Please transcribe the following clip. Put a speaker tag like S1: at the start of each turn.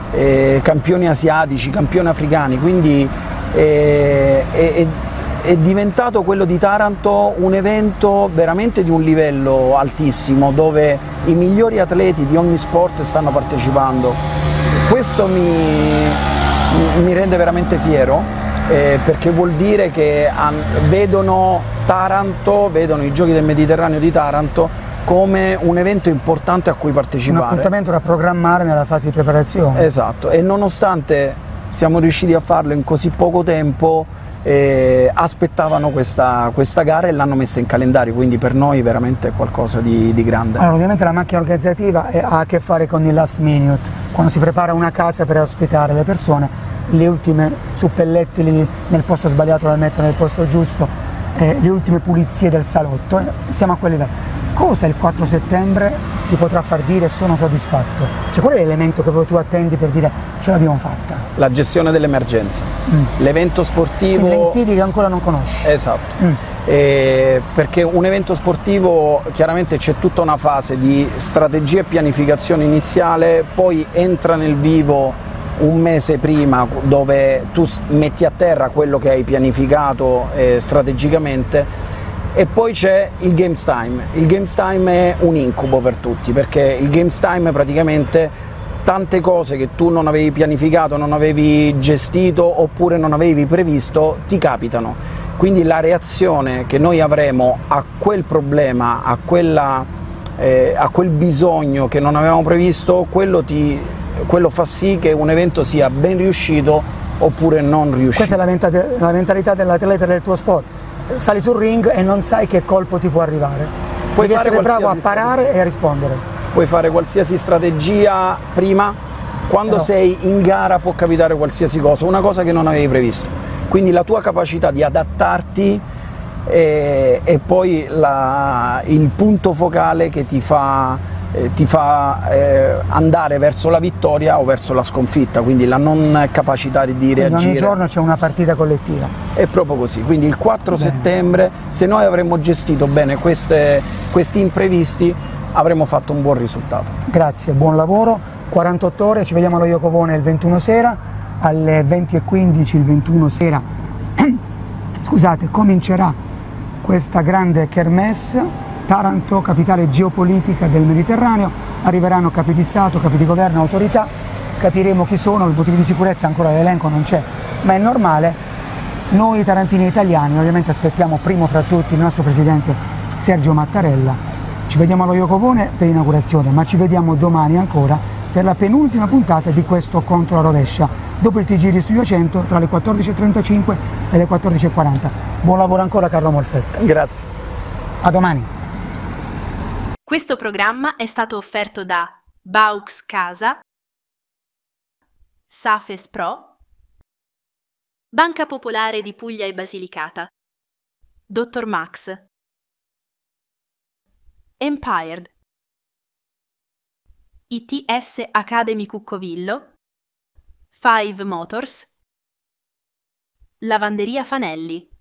S1: campioni asiatici, campioni africani, quindi è diventato quello di Taranto un evento veramente di un livello altissimo, dove i migliori atleti di ogni sport stanno partecipando. Questo mi rende veramente fiero, perché vuol dire che vedono Taranto, vedono i Giochi del Mediterraneo di Taranto come un evento importante a cui partecipare.
S2: Un appuntamento da programmare nella fase di preparazione.
S1: Esatto, e nonostante siamo riusciti a farlo in così poco tempo, aspettavano questa gara e l'hanno messa in calendario, quindi per noi veramente è qualcosa di grande.
S2: Allora, ovviamente la macchina organizzativa ha a che fare con il last minute, quando si prepara una casa per ospitare le persone, le ultime suppelletti lì nel posto sbagliato la mettono nel posto giusto, le ultime pulizie del salotto, siamo a quel livello. Cosa il 4 settembre ti potrà far dire sono soddisfatto? Cioè, qual è l'elemento che tu attendi per dire ce l'abbiamo fatta?
S1: La gestione dell'emergenza, l'evento sportivo...
S2: Le insidie che ancora non conosci.
S1: Esatto, perché un evento sportivo chiaramente c'è tutta una fase di strategia e pianificazione iniziale, poi entra nel vivo un mese prima, dove tu metti a terra quello che hai pianificato strategicamente, e poi c'è il Games Time. Il Games Time è un incubo per tutti, perché il Games Time praticamente tante cose che tu non avevi pianificato, non avevi gestito oppure non avevi previsto ti capitano. Quindi la reazione che noi avremo a quel problema, a quel bisogno che non avevamo previsto, quello fa sì che un evento sia ben riuscito oppure non riuscito.
S2: Questa è la mentalità dell'atleta del tuo sport. Sali sul ring e non sai che colpo ti può arrivare. Devi essere bravo a parare e a rispondere.
S1: Puoi fare qualsiasi strategia prima, quando sei in gara può capitare qualsiasi cosa, una cosa che non avevi previsto. Quindi la tua capacità di adattarti è poi il punto focale che ti fa andare verso la vittoria o verso la sconfitta, quindi la non capacità di reagire.
S2: Ogni giorno c'è una partita collettiva.
S1: È proprio così, quindi il 4 settembre, se noi avremmo gestito bene questi imprevisti, avremmo fatto un buon risultato.
S2: Grazie, buon lavoro, 48 ore, ci vediamo allo Iocovone il 21 sera, alle 20:15 il 21 sera, scusate, comincerà questa grande kermesse. Taranto, capitale geopolitica del Mediterraneo, arriveranno capi di Stato, capi di governo, autorità, capiremo chi sono, per motivi di sicurezza ancora l'elenco non c'è, ma è normale. Noi tarantini italiani ovviamente aspettiamo primo fra tutti il nostro presidente Sergio Mattarella. Ci vediamo allo Iocovone per l'inaugurazione, ma ci vediamo domani ancora per la penultima puntata di questo Contro la Rovescia, dopo il TG di Studio 100 tra le 14:35 e le 14:40. Buon lavoro ancora Carlo Molfetta.
S1: Grazie.
S2: A domani.
S3: Questo programma è stato offerto da Baux Casa, Safes Pro, Banca Popolare di Puglia e Basilicata, Dr. Max, Empired, ITS Academy Cuccovillo, Five Motors, Lavanderia Fanelli.